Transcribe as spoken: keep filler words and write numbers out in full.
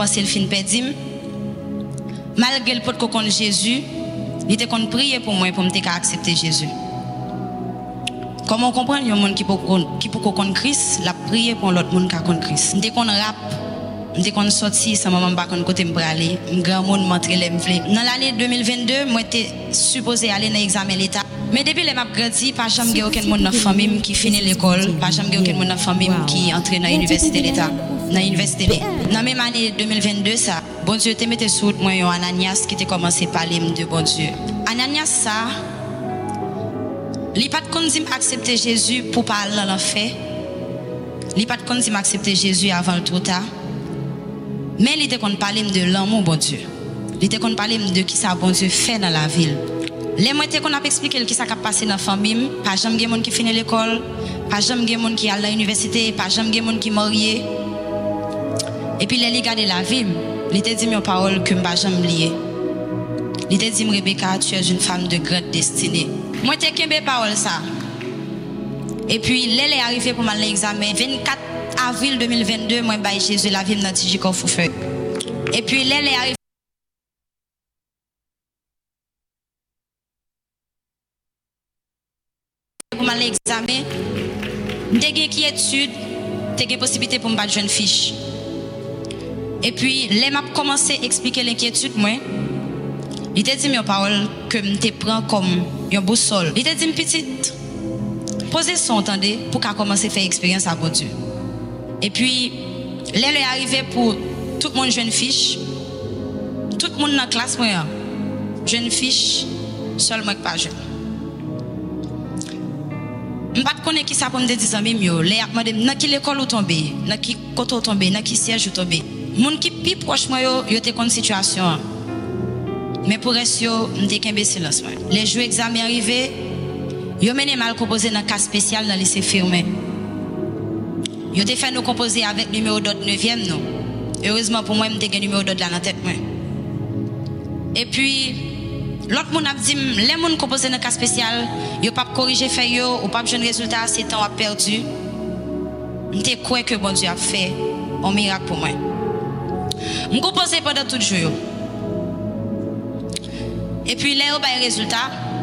pensé le fin perdu. Malgré le pot qu'on connaît Jésus, il était qu'on prier pour moi pour me accepter Jésus. Comment comprendre un monde qui peut qui peut connaître Christ, la prier pour l'autre monde qui connaît Christ. Dès qu'on rap, dès qu'on sorti, ça maman pas côté me aller, grand monde m'entrer les m'vle. Dans l'année deux mille vingt-deux, moi j'étais supposé aller dans l'examen l'état. Mais depuis les m'a grandi, pas jamais aucun monde dans famille qui finit l'école, pas jamais aucun monde dans famille qui entre dans l'université l'état, dans l'université. Dans même année deux mille vingt-deux ça, bon Dieu te mettait sous moi un Ananias qui était commencé à parler de bon Dieu. Ananias ça il pas de accepter Jésus pour parler dans l'enfer. Il pas de accepter Jésus avant le trop tard. Mais il était qu'on parler de l'amour bon Dieu. Il était qu'on parler de qui ça bon Dieu fait dans la ville. Les moyens qu'on a expliqué qui ça a passé dans la famille, pas jamais des gens qui finissent l'école, pas jamais des gens qui allent à l'université, pas jamais des gens qui mariés. Et puis les gars de la ville, il était dit mes paroles que je ne vais jamais lier. Il était dit Rebecca, tu es une femme de grande destinée. Moi t'ai qu'un parole ça. Et puis elle est arrivée pour mal l'examen vingt-quatre avril deux mille vingt-deux, moi bail Jésus la ville dans Tijiko Foufeu. Et puis elle est arrivée pour mal l'examen. Dès qui étude, t'as possibilité pour me battre jeune fiche. Et puis les m'a commencé à expliquer l'inquiétude moi. Il t'a dit mes paroles que je te prends comme un boussole. Il t'a dit petite, posez son attendez pour qu'à commencer à faire expérience à bon Dieu. Et puis, là, il est arrivé pour tout le monde jeune fiche, tout le monde dans la classe, moi, jeune fiche, seulement pas jeune. Je ne sais pas qui ça pour me dire même yo, les a demandé dans quelle école vous tombez, dans quel côté vous tombez, dans quel siège vous tombez. Moun qui plus proche moi yo, yo te connaît situation. Mais pour rester, je suis un silence. Les jours examen arrivés, je mené mal composé dans un cas spécial dans le lycée fermé. Je t'ai fait nous composer avec le numéro d'ordre neuvième. Heureusement pour moi, je suis un numéro d'ordre dans la tête. Et puis, l'autre monde a dit, les gens composés dans un cas spécial, ils ne peuvent pas corriger fait yo, ou pas besoin de résultat, c'est temps perdu. Je crois que bon Dieu a fait un miracle pour moi. Je composé pendant tout le jour. Et puis là, il y a un résultat.